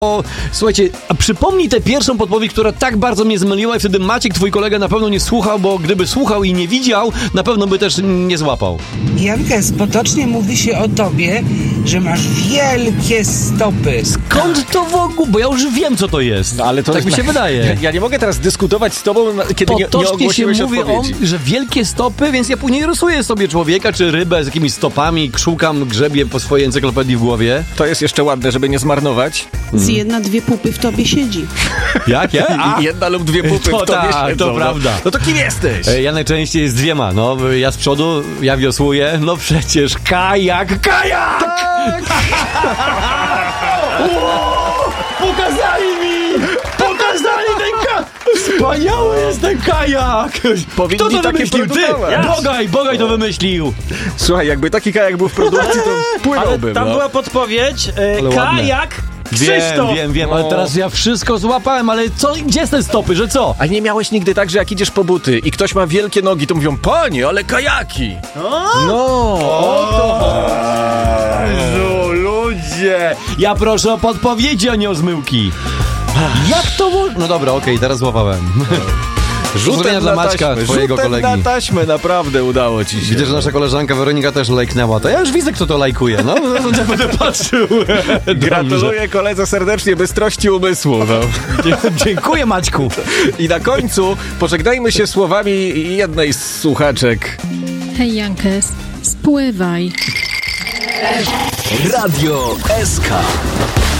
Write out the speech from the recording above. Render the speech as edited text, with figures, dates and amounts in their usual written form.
Słuchajcie, a przypomnij tę pierwszą podpowiedź, która tak bardzo mnie zmyliła i wtedy Maciek, twój kolega, na pewno nie słuchał, bo gdyby słuchał i nie widział, na pewno by też nie złapał. Jankes, potocznie mówi się o tobie, że masz wielkie stopy. Skąd to w ogóle? Bo ja już wiem, co to jest. No, ale to tak mi się wydaje. Ja nie mogę teraz dyskutować z tobą, kiedy nie Potocznie się ogłosiłeś mówi odpowiedzi. że wielkie stopy, więc ja później rysuję sobie człowieka czy rybę z jakimiś stopami, szukam, grzebię po swojej encyklopedii w głowie. To jest jeszcze ładne, żeby nie zmarnować. Z jedna, dwie pupy w tobie siedzi. Jak? I jedna lub dwie pupy To w tobie tak, siedzą. to prawda. No to kim jesteś? Ja najczęściej z dwiema, no. Ja z przodu, ja wiosłuję, no przecież kajak! Pokazali mi! Pokazali ten kajak! Wspaniały jest ten kajak! Powinni Kto to takie wymyślił? Ty! produkować. Bogaj to wymyślił! Słuchaj, jakby taki kajak był w produkcji, to płynąłbym. Tam no. była podpowiedź, ładne. kajak Krzysztof. Wiem, ale teraz ja wszystko złapałem, ale co, gdzie są te stopy, że co? A nie miałeś nigdy tak, że jak idziesz po buty i ktoś ma wielkie nogi, to mówią, panie, ale kajaki! No, Jezu, ludzie! Ja proszę o podpowiedzi, a nie o zmyłki. Jak to No dobra, okej, teraz złapałem. Pozdrowienia dla Maćka, twojego kolegi. na taśmę, naprawdę udało ci się. Widzę, że nasza koleżanka Weronika też lajknęła. To ja już widzę, kto to lajkuje. No, ja będę patrzył. Gratuluję koledze serdecznie bystrości umysłu. No. Dziękuję, Maćku. I na końcu pożegnajmy się słowami jednej z słuchaczek. Hej, Jankes, spływaj. Radio SK.